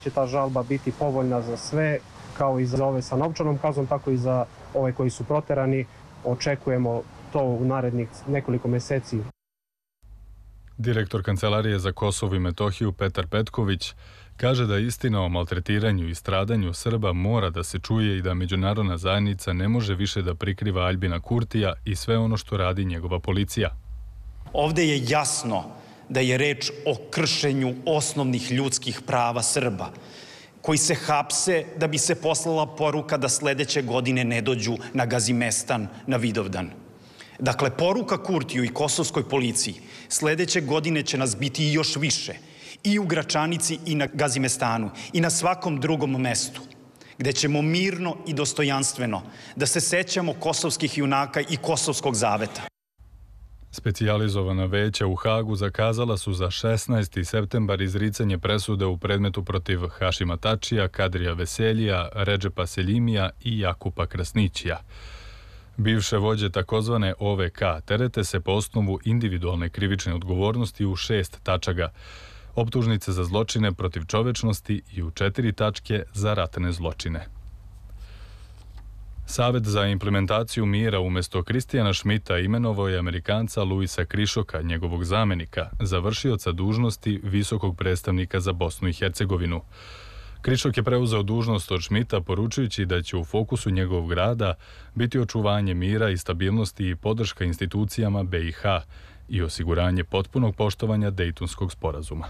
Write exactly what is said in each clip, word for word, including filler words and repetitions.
će ta žalba biti povoljna za sve, kao i za ove sa novčanom kaznom, tako i za ove koji su proterani. Očekujemo to u narednih nekoliko meseci. Direktor Kancelarije za Kosovo i Metohiju Petar Petković kaže da istina o maltretiranju i stradanju Srba mora da se čuje i da međunarodna zajednica ne može više da prikriva Aljbina Kurtija i sve ono što radi njegova policija. Ovde je jasno da je reč o kršenju osnovnih ljudskih prava Srba, koji se hapse da bi se poslala poruka da sledeće godine ne dođu na Gazimestan na Vidovdan. Dakle, poruka Kurtiju i kosovskoj policiji sledeće godine će nas biti i još više, i u Gračanici i na Gazimestanu i na svakom drugom mestu, gde ćemo mirno i dostojanstveno da se sećamo kosovskih junaka i kosovskog zaveta. Specijalizovana veća u Hagu zakazala su za šesnaesti septembar izricanje presude u predmetu protiv Hašima Tačija, Kadrija Veseljija, Redžepa Seljimija i Jakupa Krasnićija. Bivše vođe takozvane O V K terete se po osnovu individualne krivične odgovornosti u šest tačaka, optužnice za zločine protiv čovečnosti i u četiri tačke za ratne zločine. Savet za implementaciju mira umjesto Kristijana Šmita imenovao je Amerikanca Luisa Krišoka, njegovog zamenika, za vršioca dužnosti visokog predstavnika za Bosnu i Hercegovinu. Krišok je preuzeo dužnost od Šmita poručujući da će u fokusu njegovog rada biti očuvanje mira i stabilnosti i podrška institucijama B i H i osiguranje potpunog poštovanja Dejtonskog sporazuma.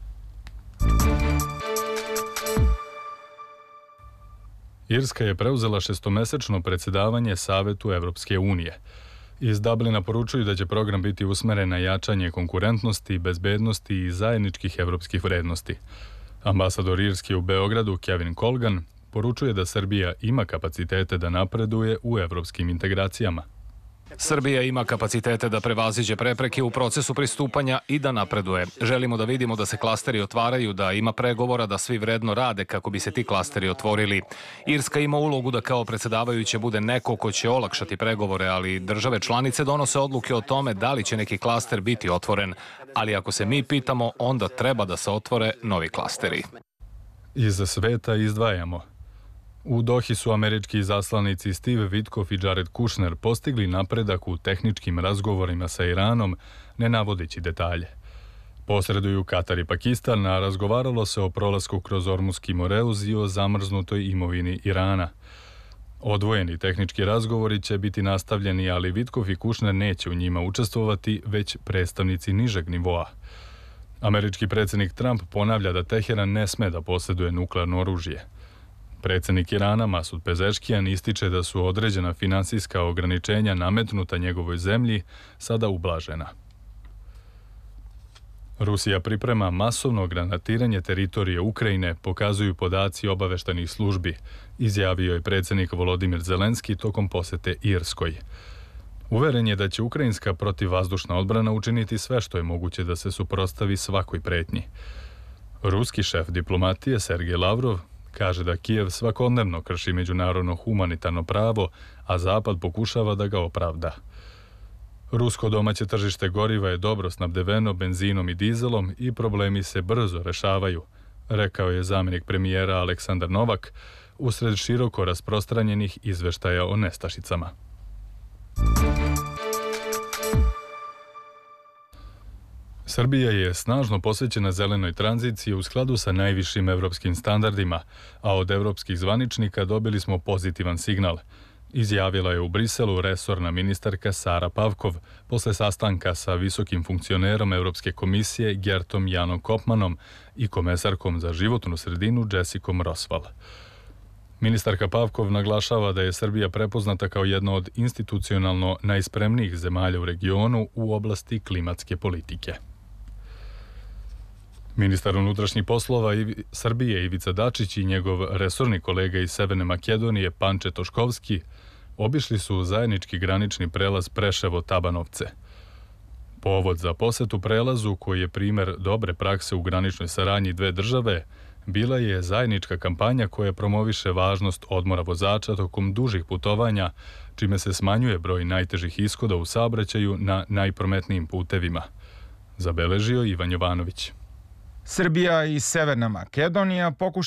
Irska je preuzela šestomesečno predsjedavanje Savetu Evropske unije. Iz Dublina poručuju da će program biti usmeren na jačanje konkurentnosti, bezbednosti i zajedničkih evropskih vrednosti. Ambasador Irske u Beogradu, Kevin Colgan, poručuje da Srbija ima kapacitete da napreduje u evropskim integracijama. Srbija ima kapacitete da prevaziđe prepreke u procesu pristupanja i da napreduje. Želimo da vidimo da se klasteri otvaraju, da ima pregovora, da svi vredno rade kako bi se ti klasteri otvorili. Irska ima ulogu da kao predsjedavajuće bude neko ko će olakšati pregovore, ali države članice donose odluke o tome da li će neki klaster biti otvoren. Ali ako se mi pitamo, onda treba da se otvore novi klasteri. Iz sveta izdvajamo. U Dohi su američki izaslanici Steve Witkoff i Jared Kushner postigli napredak u tehničkim razgovorima sa Iranom, ne navodeći detalje. Posreduju Katar i Pakistan, a razgovaralo se o prolasku kroz Ormuski moreuz i o zamrznutoj imovini Irana. Odvojeni tehnički razgovori će biti nastavljeni, ali Witkoff i Kushner neće u njima učestvovati, već predstavnici nižeg nivoa. Američki predsjednik Trump ponavlja da Teheran ne sme da posjeduje nuklearno oružje. Predsjednik Irana Masud Pezeškijan ističe da su određena finansijska ograničenja nametnuta njegovoj zemlji sada ublažena. Rusija priprema masovno granatiranje teritorije Ukrajine, pokazuju podaci obaveštajnih službi, izjavio je predsjednik Volodimir Zelenski tokom posete Irskoj. Uveren je da će ukrajinska protivvazdušna odbrana učiniti sve što je moguće da se suprotstavi svakoj pretnji. Ruski šef diplomatije Sergej Lavrov kaže da Kijev svakodnevno krši međunarodno humanitarno pravo, a Zapad pokušava da ga opravda. Rusko domaće tržište goriva je dobro snabdeveno benzinom i dizelom i problemi se brzo rešavaju, rekao je zamjenik premijera Aleksandar Novak usred široko rasprostranjenih izveštaja o nestašicama. Srbija je snažno posvećena zelenoj tranziciji u skladu sa najvišim evropskim standardima, a od evropskih zvaničnika dobili smo pozitivan signal, izjavila je u Briselu resorna ministarka Sara Pavkov posle sastanka sa visokim funkcionerom Evropske komisije Gertom Janom Kopmanom i komesarkom za životnu sredinu Jessicom Rosval. Ministarka Pavkov naglašava da je Srbija prepoznata kao jedna od institucionalno najspremnijih zemalja u regionu u oblasti klimatske politike. Ministar unutrašnjih poslova Srbije Ivica Dačić i njegov resorni kolega iz Severne Makedonije Panče Toškovski obišli su zajednički granični prelaz Preševo-Tabanovce. Povod za posetu prelazu, koji je primer dobre prakse u graničnoj saradnji dve države, bila je zajednička kampanja koja promoviše važnost odmora vozača tokom dužih putovanja, čime se smanjuje broj najtežih ishoda u saobraćaju na najprometnijim putevima, zabeležio Ivan Jovanović. Srbija i Severna Makedonija pokušaju